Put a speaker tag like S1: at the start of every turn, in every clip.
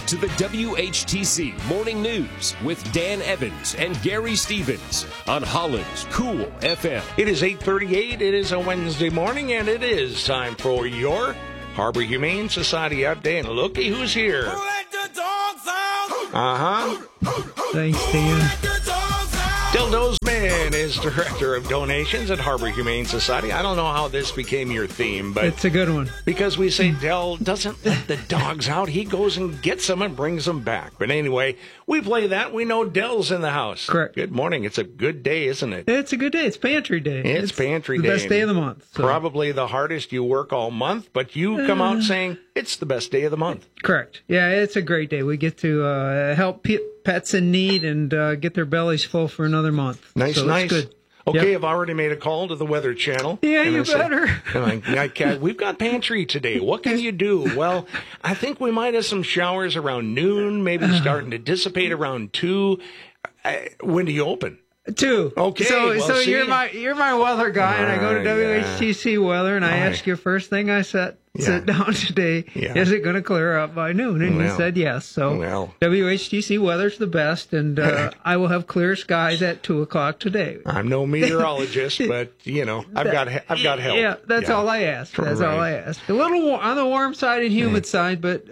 S1: to the WHTC Morning News with Dan Evans and Gary Stevens on Holland's Cool FM.
S2: It is 8:38. It is a Wednesday morning, and it is time for your Harbor Humane Society update. And looky who's here.
S3: Who let the dogs out?
S4: Thanks, Dan.
S2: Del Dozman is Director of Donations at Harbor Humane Society. I don't know how this became your theme, but
S4: It's a good one.
S2: because we say Del doesn't let the dogs out, he goes and gets them and brings them back. But anyway, we play that. We know Del's in the house.
S4: Correct.
S2: Good morning. It's a good day, isn't it?
S4: It's a good day. It's pantry day.
S2: It's pantry
S4: the
S2: day.
S4: best day of the month. So.
S2: Probably the hardest you work all month, but you come out saying it's the best day of the month.
S4: Correct. Yeah, it's a great day. We get to help pets in need and get their bellies full for another month.
S2: Nice,
S4: so
S2: nice.
S4: It's good.
S2: Okay,
S4: Yep.
S2: I've already made a call to the Weather Channel.
S4: Yeah,
S2: and
S4: you
S2: I said,
S4: better.
S2: we've got pantry today. What can you do? Well, I think we might have some showers around noon, maybe starting to dissipate around 2. When do you open?
S4: 2.
S2: Okay,
S4: So,
S2: well,
S4: so
S2: see?
S4: you're my weather guy, and I go to WHTC weather, and I ask you first thing I sit down today, is it going to clear up by noon? And you said yes. So WHTC weather's the best, and I will have clear skies at 2:00 today.
S2: I'm no meteorologist, but I've got help.
S4: Yeah, that's all I ask. That's all I ask. A little on the warm side and humid side, but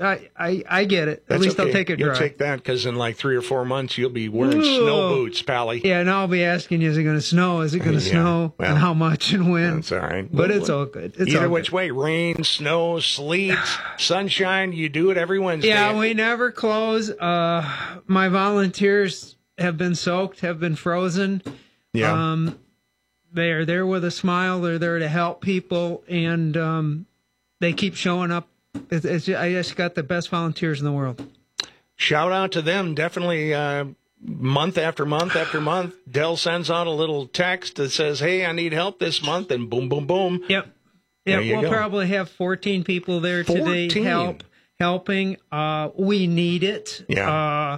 S4: I get it.
S2: That's
S4: at least
S2: okay.
S4: I'll take it dry.
S2: You'll take that because in like 3 or 4 months you'll be wearing snow boots, Pally.
S4: Yeah, and I'll be asking you, is it going to snow? Is it going to snow?
S2: Well,
S4: and how much and when?
S2: That's all right.
S4: But it's all good. It's
S2: Either
S4: all
S2: which
S4: good.
S2: way, rain, snow, sleet, sunshine, you do it every Wednesday.
S4: Yeah, we never close. My volunteers have been soaked, have been frozen.
S2: Yeah.
S4: They are there with a smile. They're there to help people, and they keep showing up. I just got the best volunteers in the world.
S2: Shout out to them. Definitely month after month after month, Del sends out a little text that says, hey, I need help this month, and boom, boom, boom.
S4: Yep.
S2: There you
S4: We'll
S2: go.
S4: probably have 14 people there today
S2: 14?
S4: helping. We need it.
S2: Yeah.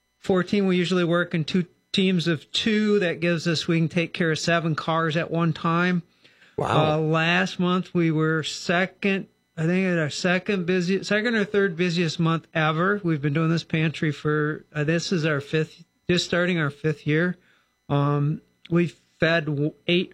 S4: 14, we usually work in 2 teams of 2. That gives us, we can take care of 7 cars at one time.
S2: Wow.
S4: Last month we were second, I think our second or third busiest month ever. We've been doing this pantry for, this is our 5th, just starting our 5th year. We've fed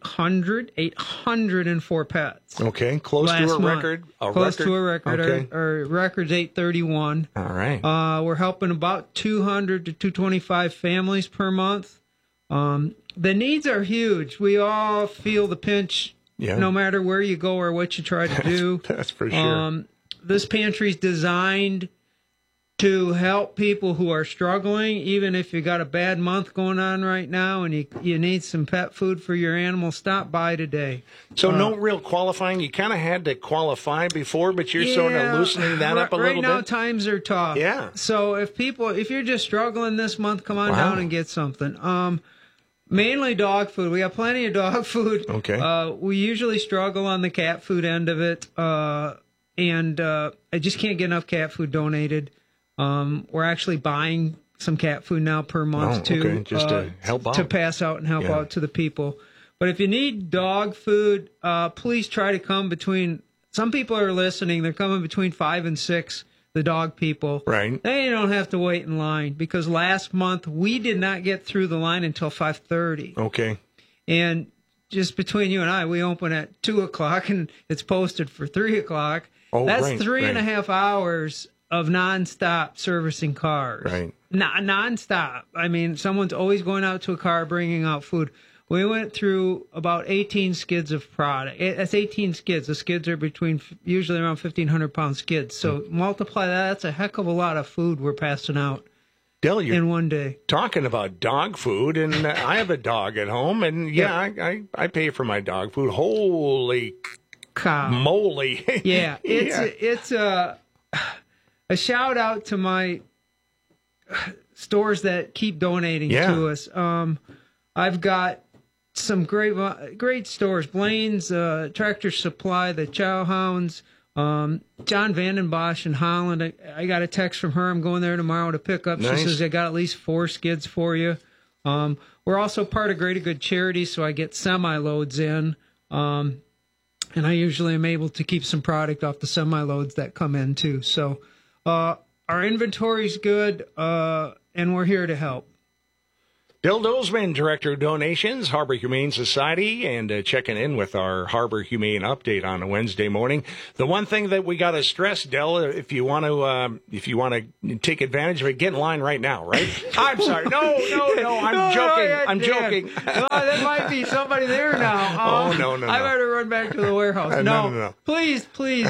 S4: 804 pets.
S2: Okay, close to a record.
S4: Close to a record.
S2: Okay.
S4: Our record's 831.
S2: All right.
S4: We're helping about 200 to 225 families per month. The needs are huge. We all feel the pinch, no matter where you go or what you try to do.
S2: That's for sure.
S4: This pantry's designed to help people who are struggling, even if you got a bad month going on right now and you need some pet food for your animal, stop by today.
S2: So no real qualifying. You kind of had to qualify before, but you're sort of loosening that up a little bit.
S4: Right now, times are tough.
S2: Yeah.
S4: So if you're just struggling this month, come on down and get something. Mainly dog food. We have plenty of dog food.
S2: Okay.
S4: We usually struggle on the cat food end of it, and I just can't get enough cat food donated. We're actually buying some cat food now per month too,
S2: just to help out,
S4: to pass out and help out to the people. But if you need dog food, please try to come between. Some people are listening; they're coming between 5 and 6. The dog people,
S2: right?
S4: They don't have to wait in line because last month we did not get through the line until 5:30.
S2: Okay.
S4: And just between you and I, we open at 2:00 and it's posted for 3:00.
S2: Oh,
S4: that's
S2: right,
S4: 3.5 hours of nonstop servicing cars.
S2: Right.
S4: Nonstop. I mean, someone's always going out to a car, bringing out food. We went through about 18 skids of product. That's 18 skids. The skids are usually around 1,500-pound skids. So multiply that. That's a heck of a lot of food we're passing out
S2: Del, you're
S4: in one day.
S2: Talking about dog food, and I have a dog at home, and I pay for my dog food. Holy
S4: cow.
S2: moly.
S4: Yeah. It's a shout out to my stores that keep donating to us. I've got some great stores. Blaine's Tractor Supply, the Chow Hounds, John Vandenbosch in Holland. I got a text from her. I'm going there tomorrow to pick up.
S2: Nice.
S4: She says, I got at least 4 skids for you. We're also part of Greater Good Charity, so I get semi-loads in. And I usually am able to keep some product off the semi-loads that come in, too. So our inventory's good, and we're here to help.
S2: Bill Dozman, Director of Donations, Harbor Humane Society, and checking in with our Harbor Humane update on a Wednesday morning. The one thing that we got to stress, Del, if you want to take advantage of it, get in line right now, right? I'm sorry. No, I'm joking. I'm joking.
S4: No, there might be somebody there now.
S2: No.
S4: I better run back to the warehouse. No. Please.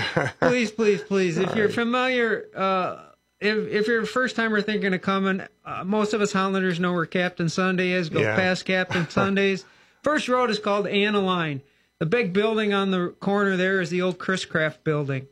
S4: If you're familiar, If you're a first-timer thinking of coming, most of us Highlanders know where Captain Sunday is. Go past Captain Sunday's. First road is called Anna Line. The big building on the corner there is the old Chris Craft building.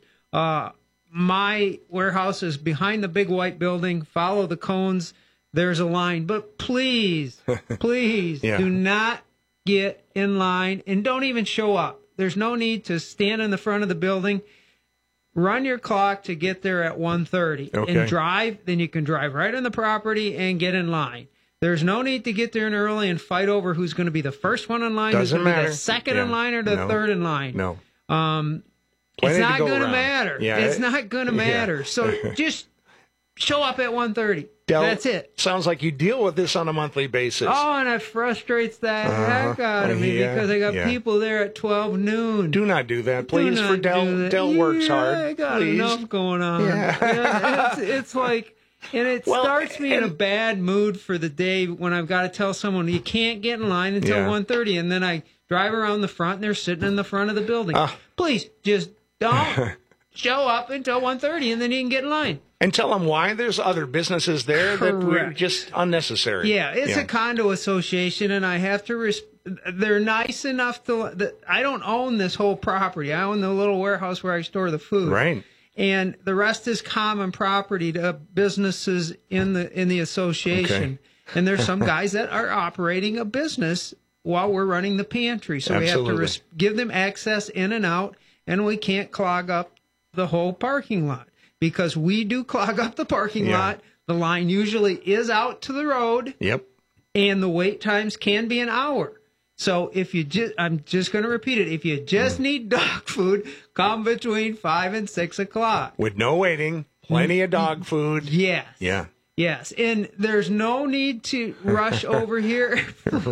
S4: My warehouse is behind the big white building. Follow the cones. There's a line. But please, do not get in line and don't even show up. There's no need to stand in the front of the building. Run your clock to get there at 1:30 and drive. Then you can drive right on the property and get in line. There's no need to get there in early and fight over who's going to be the first one in line, who's going to be the second in line, or the third in line.
S2: No.
S4: It's not going to matter. Yeah, it's not going to matter. So just show up at 1:30. That's it.
S2: Sounds like you deal with this on a monthly basis.
S4: Oh, and it frustrates the heck out of me because I got people there at 12 noon.
S2: Do not do that, please. For Del. Del works hard.
S4: I got enough going on. It's like, and it starts me in a bad mood for the day when I've got to tell someone you can't get in line until 1:30, and then I drive around the front and they're sitting in the front of the building. Please, just don't show up until 1:30, and then you can get in line.
S2: And tell them why there's other businesses there that were just unnecessary.
S4: Yeah, it's a condo association, and I have to they're nice enough to I don't own this whole property. I own the little warehouse where I store the food.
S2: Right.
S4: And the rest is common property to businesses in the association. Okay. And there's some guys that are operating a business while we're running the pantry. So we have to give them access in and out, and we can't clog up the whole parking lot. Because we do clog up the parking lot. The line usually is out to the road.
S2: Yep.
S4: And the wait times can be an hour. So if you I'm just going to repeat it. If you just need dog food, come between 5 and 6 o'clock.
S2: With no waiting, plenty of dog food.
S4: Yes.
S2: Yeah.
S4: Yes, and there's no need to rush over here.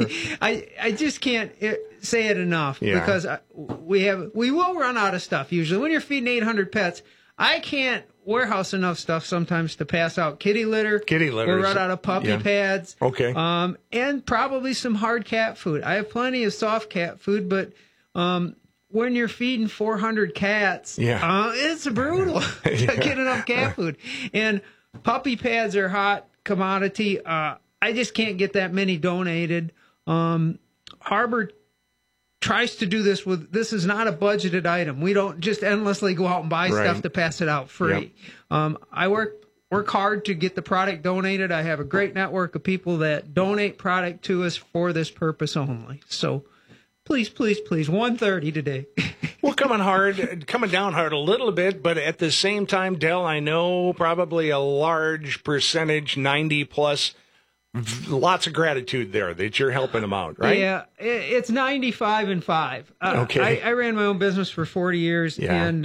S4: I just can't say it enough because we will run out of stuff usually. When you're feeding 800 pets, I can't warehouse enough stuff sometimes to pass out kitty litter. We'll run out of puppy pads.
S2: Okay.
S4: And probably some hard cat food. I have plenty of soft cat food, but when you're feeding 400 cats, it's brutal to get enough cat food. And puppy pads are hot commodity. I just can't get that many donated. Harbor tries to do this this is not a budgeted item. We don't just endlessly go out and buy stuff to pass it out free. Yep. I work hard to get the product donated. I have a great network of people that donate product to us for this purpose only. So please, 1:30 today.
S2: Well, coming down hard a little bit, but at the same time, Del, I know probably a large percentage, 90 plus, lots of gratitude there that you're helping them out, right?
S4: Yeah, it's 95 and 5.
S2: Okay.
S4: I ran my own business for 40 years, and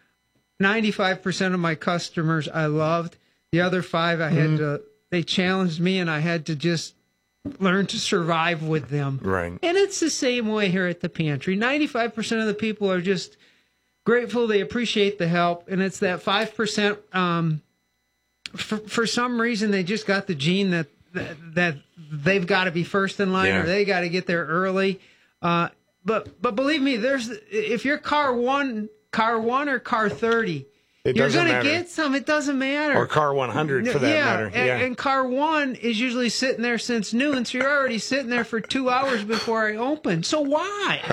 S4: 95% of my customers I loved. The other 5 I had to, they challenged me, and I had to just learn to survive with them.
S2: Right.
S4: And it's the same way here at the pantry. 95% of the people are just grateful. They appreciate the help, and it's that 5%. For some reason, they just got the gene that they've got to be first in line or they got to get there early. But believe me, if you're car one or car 30, you're going to get some. It doesn't matter.
S2: Or car 100 for that matter.
S4: And car 1 is usually sitting there since noon, so you're already sitting there for 2 hours before I open. So why?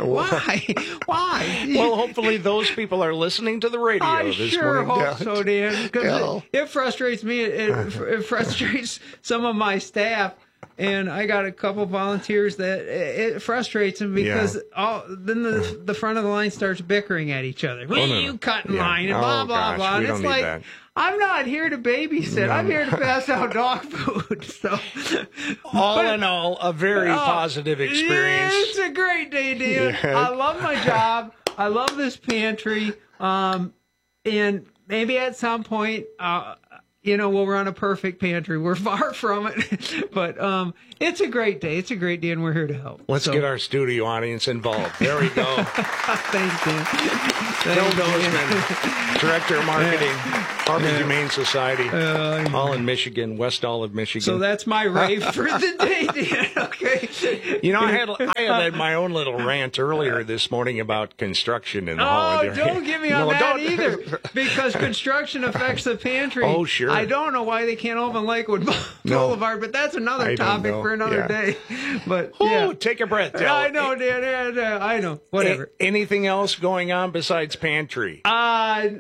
S4: Why?
S2: Well, hopefully those people are listening to the radio this
S4: sure
S2: morning.
S4: Hope so, Dan. Because it frustrates me. It frustrates some of my staff. And I got a couple volunteers that it frustrates them because then the front of the line starts bickering at each other. You cut in line and blah, blah, blah. And it's like, I'm not here to babysit. I'm here to pass out dog food. So,
S2: in all, a very positive experience.
S4: It's a great day, Dan. I love my job. I love this pantry. And maybe at some point, we'll run a perfect pantry. We're far from it, but it's a great day. It's a great day, and we're here to help.
S2: Let's get our studio audience involved. There we go.
S4: Thanks, Dan.
S2: Bill Dozeman, Director of Marketing, Harbor Humane Society, Holland, Michigan, West Olive, Michigan.
S4: So that's my rave for the day, Dan. Okay.
S2: I had my own little rant earlier this morning about construction in Holland.
S4: Oh, don't get me on that either, because construction affects the pantry.
S2: Oh, sure.
S4: I don't know why they can't open Lakewood Boulevard, but that's another topic for another day. But
S2: take a breath, Del.
S4: I know, Dan. I know. Whatever.
S2: Anything else going on besides pantry?
S4: I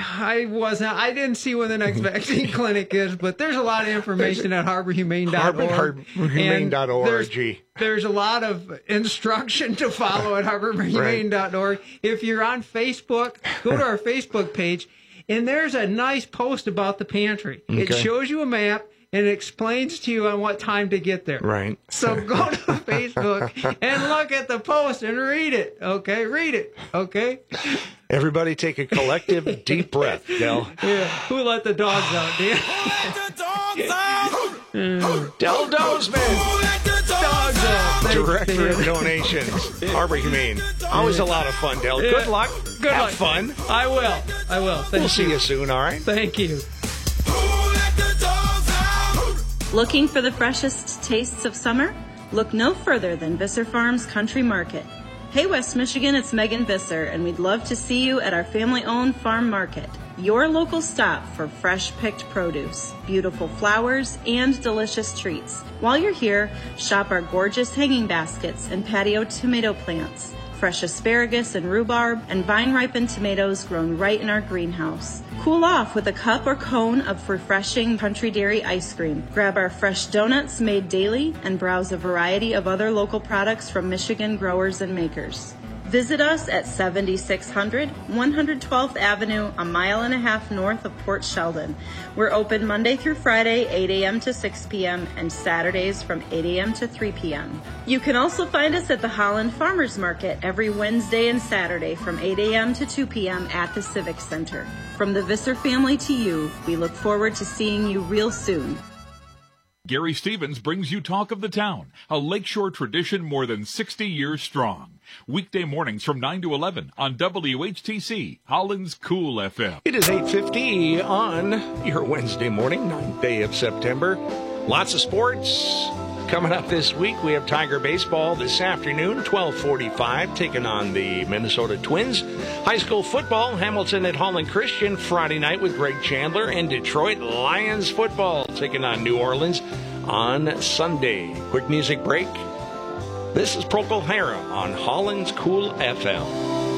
S4: didn't see when the next vaccine clinic is, but there's a lot of information at harborhumane.org.
S2: Harborhumane.org.
S4: There's a lot of instruction to follow at harborhumane.org. If you're on Facebook, go to our Facebook page, and there's a nice post about the pantry. Okay. It shows you a map, and it explains to you on what time to get there.
S2: Right.
S4: So go to Facebook and look at the post and read it. Okay? Read it. Okay?
S2: Everybody take a collective deep breath, Del.
S4: Yeah. Who let the dogs out, Dan?
S3: Let the dogs out.
S2: Del Dozeman.
S3: Let the dogs out.
S2: Director of Donations, Harbor Humane. Always a lot of fun, Del.
S4: Yeah.
S2: Good luck.
S4: Good
S2: Have
S4: luck.
S2: fun.
S4: I will. Thank
S2: We'll
S4: you.
S2: see you soon, all right?
S4: Thank you.
S3: Let the dogs out.
S5: Looking for the freshest tastes of summer? Look no further than Visser Farms Country Market. Hey West Michigan, it's Megan Visser, and we'd love to see you at our family-owned farm market. Your local stop for fresh picked produce, beautiful flowers, and delicious treats. While you're here, shop our gorgeous hanging baskets and patio tomato plants, fresh asparagus and rhubarb, and vine-ripened tomatoes grown right in our greenhouse. Cool off with a cup or cone of refreshing Country Dairy ice cream. Grab our fresh donuts made daily and browse a variety of other local products from Michigan growers and makers. Visit us at 7600 112th Avenue, a mile and a half north of Port Sheldon. We're open Monday through Friday, 8 a.m. to 6 p.m., and Saturdays from 8 a.m. to 3 p.m. You can also find us at the Holland Farmers Market every Wednesday and Saturday from 8 a.m. to 2 p.m. at the Civic Center. From the Visser family to you, we look forward to seeing you real soon.
S6: Gary Stevens brings you Talk of the Town, a Lakeshore tradition more than 60 years strong. Weekday mornings from 9 to 11 on WHTC, Holland's Cool FM.
S2: It is 8:50 on your Wednesday morning, 9th day of September. Lots of sports coming up this week. We have Tiger baseball this afternoon, 12:45, taking on the Minnesota Twins. High school football, Hamilton at Holland Christian Friday night with Greg Chandler, and Detroit Lions football taking on New Orleans on Sunday. Quick music break. This is Procol Harum on Holland's Cool FM.